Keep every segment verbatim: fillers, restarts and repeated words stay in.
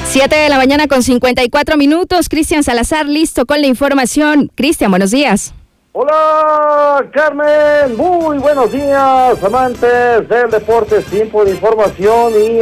Siete de la mañana con cincuenta y cuatro minutos. Cristian Salazar, listo con la información. Cristian, buenos días. Hola, Carmen. Muy buenos días, amantes del deporte. Tiempo de información y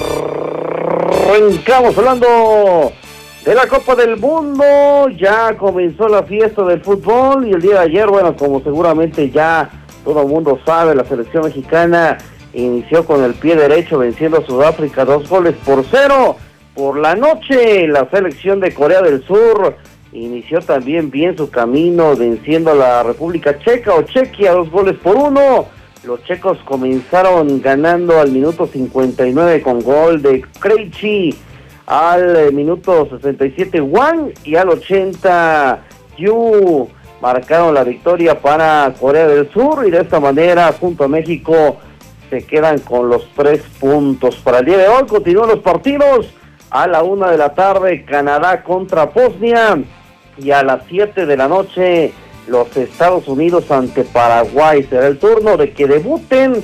arrancamos hablando de la Copa del Mundo. Ya comenzó la fiesta del fútbol y el día de ayer, bueno, como seguramente ya todo el mundo sabe, la selección mexicana inició con el pie derecho venciendo a Sudáfrica dos goles por cero. Por la noche, la selección de Corea del Sur inició también bien su camino venciendo a la República Checa o Chequia dos goles por uno. Los checos comenzaron ganando al minuto cincuenta y nueve con gol de Krejci, al eh, minuto sesenta y siete Wang y al ochenta Yu marcaron la victoria para Corea del Sur y de esta manera junto a México se quedan con los tres puntos. Para el día de hoy continúan los partidos. A la una de la tarde, Canadá contra Bosnia. Y a las siete de la noche, los Estados Unidos ante Paraguay. Será el turno de que debuten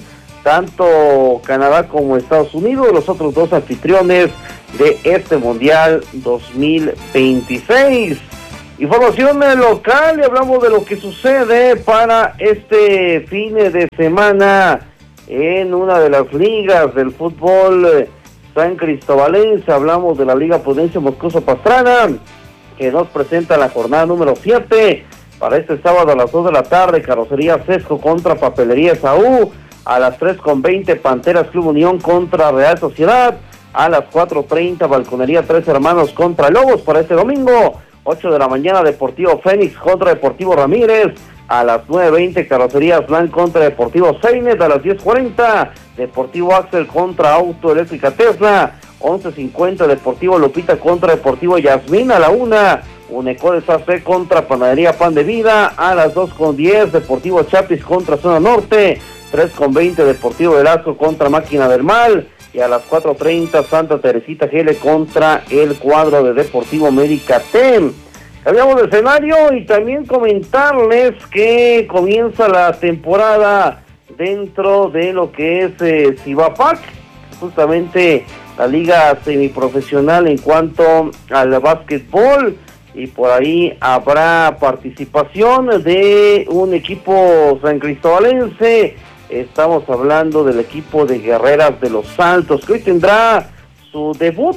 tanto Canadá como Estados Unidos, los otros dos anfitriones de este Mundial dos mil veintiséis. Información local y hablamos de lo que sucede para este fin de semana en una de las ligas del fútbol San Cristobalense. Hablamos de la Liga Prudencio Moscoso Pastrana, que nos presenta la jornada número siete para este sábado a las dos de la tarde. Carrocería Sesco contra Papelería Esaú. A las tres con veinte, Panteras Club Unión contra Real Sociedad. A las cuatro treinta, Balconería Tres Hermanos contra Lobos. Para este domingo, ocho de la mañana, Deportivo Fénix contra Deportivo Ramírez. A las nueve veinte, Carrocería Aslan contra Deportivo Seinet. A las diez cuarenta, Deportivo Axel contra Auto Eléctrica Tesla. once cincuenta, Deportivo Lupita contra Deportivo Yasmín. A la una, Unecodes A C contra Panadería Pan de Vida. A las dos con diez, Deportivo Chapis contra Zona Norte. tres con veinte, Deportivo Velasco contra Máquina del Mal. Y a las cuatro treinta, Santa Teresita G L contra el cuadro de Deportivo América T. Cambiamos de escenario y también comentarles que comienza la temporada dentro de lo que es eh, Cibapac, justamente la liga semiprofesional en cuanto al básquetbol, y por ahí habrá participación de un equipo san cristobalense. Estamos hablando del equipo de Guerreras de los Altos, que hoy tendrá su debut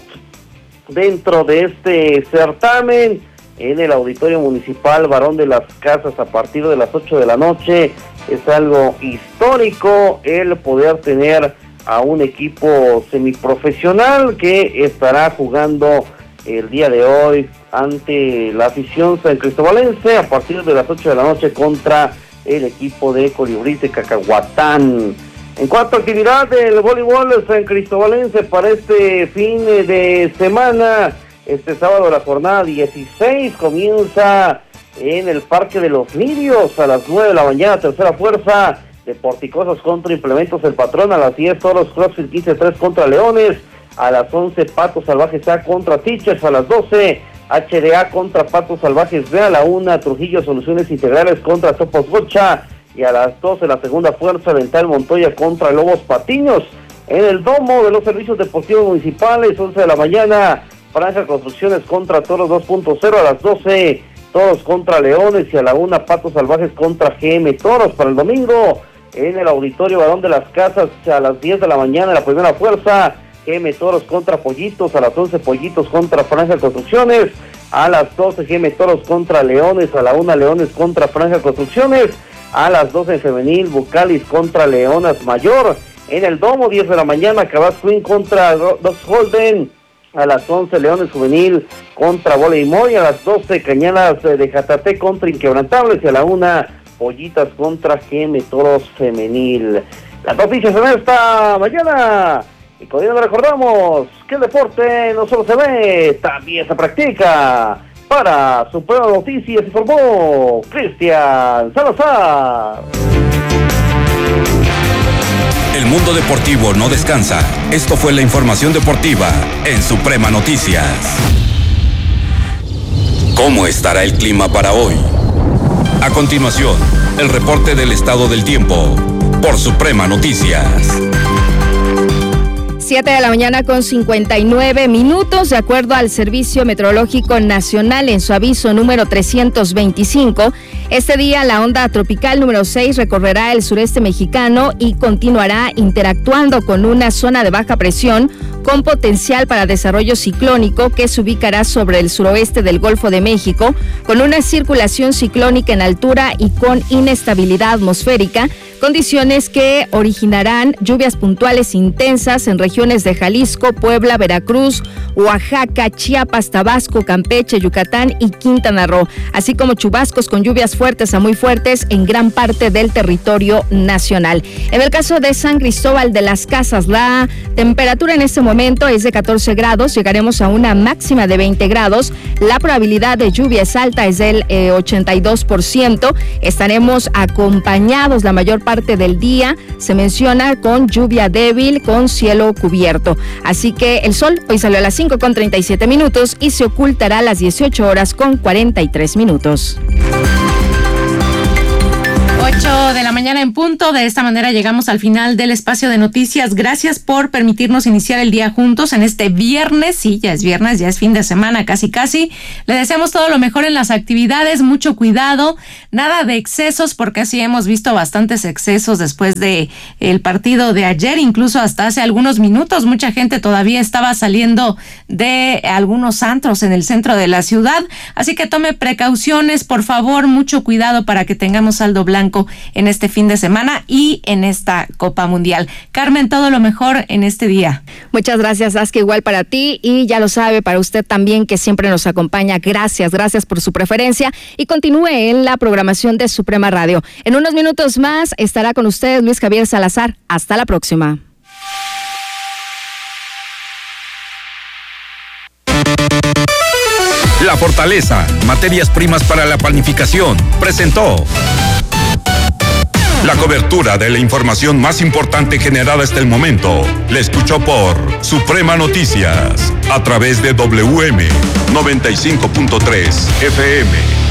dentro de este certamen en el Auditorio Municipal Barón de las Casas a partir de las ocho de la noche. Es algo histórico el poder tener a un equipo semiprofesional que estará jugando el día de hoy ante la afición san cristobalense a partir de las ocho de la noche contra el equipo de Colibrí de Cacahuatán. En cuanto a actividad del voleibol san cristobalense para este fin de semana, este sábado la jornada dieciséis comienza en el Parque de los Lirios a las nueve de la mañana, tercera fuerza, Deporticosos contra Implementos El Patrón. A las diez, Toros CrossFit quince tres contra Leones. A las once, Patos Salvajes A contra Teachers. A las doce, H D A contra Patos Salvajes B. A la una, Trujillo Soluciones Integrales contra Topos Gocha. Y a las doce, la segunda fuerza, Dental Montoya contra Lobos Patiños. En el domo de los servicios deportivos municipales, once de la mañana, Franja Construcciones contra Toros dos punto cero. A las doce, Toros contra Leones. Y a la una, Patos Salvajes contra G M Toros. Para el domingo, en el Auditorio Barón de las Casas, a las diez de la mañana, la primera fuerza, G M Toros contra Pollitos. A las once, Pollitos contra Franja Construcciones. A las doce, G M Toros contra Leones. A la una, Leones contra Franja Construcciones. A las doce, femenil, Bucalis contra Leonas Mayor. En el domo, diez de la mañana, Cabas Queen contra Dos Holden. A las once, Leones Juvenil contra Voley Moy. A las doce, Cañadas de Jatate contra Inquebrantables. Y a la una, Pollitas contra G M Toros Femenil. Las noticias en esta mañana. Y con ello recordamos que el deporte no solo se ve, también se practica. Para Suprema Noticias informó Cristian Salazar. El mundo deportivo no descansa. Esto fue la información deportiva en Suprema Noticias. ¿Cómo estará el clima para hoy? A continuación, el reporte del estado del tiempo por Suprema Noticias. siete de la mañana con cincuenta y nueve minutos, de acuerdo al Servicio Meteorológico Nacional en su aviso número trescientos veinticinco, este día la onda tropical número seis recorrerá el sureste mexicano y continuará interactuando con una zona de baja presión con potencial para desarrollo ciclónico que se ubicará sobre el suroeste del Golfo de México, con una circulación ciclónica en altura y con inestabilidad atmosférica, condiciones que originarán lluvias puntuales intensas en regiones de Jalisco, Puebla, Veracruz, Oaxaca, Chiapas, Tabasco, Campeche, Yucatán y Quintana Roo, así como chubascos con lluvias fuertes a muy fuertes en gran parte del territorio nacional. En el caso de San Cristóbal de las Casas, la temperatura en este momento es de catorce grados, llegaremos a una máxima de veinte grados, la probabilidad de lluvia es alta, es del eh, ochenta y dos por ciento, estaremos acompañados la mayor parte del día, se menciona con lluvia débil, con cielo cubierto. Así que el sol hoy salió a las cinco con treinta y siete minutos y se ocultará a las dieciocho horas con cuarenta y tres minutos. ocho de la mañana en punto. De esta manera llegamos al final del espacio de noticias. Gracias por permitirnos iniciar el día juntos en este viernes. Sí, ya es viernes, ya es fin de semana, casi casi. Le deseamos todo lo mejor en las actividades, mucho cuidado, nada de excesos, porque así hemos visto bastantes excesos después de el partido de ayer, incluso hasta hace algunos minutos. Mucha gente todavía estaba saliendo de algunos antros en el centro de la ciudad. Así que tome precauciones, por favor, mucho cuidado para que tengamos saldo blanco en este fin de semana y en esta Copa Mundial. Carmen, todo lo mejor en este día. Muchas gracias, Aska, igual para ti y ya lo sabe, para usted también que siempre nos acompaña. Gracias, gracias por su preferencia y continúe en la programación de Suprema Radio. En unos minutos más estará con ustedes Luis Javier Salazar. Hasta la próxima. La Fortaleza, materias primas para la panificación, presentó la cobertura de la información más importante generada hasta el momento. La escuchó por Suprema Noticias, a través de W M noventa y cinco punto tres F M.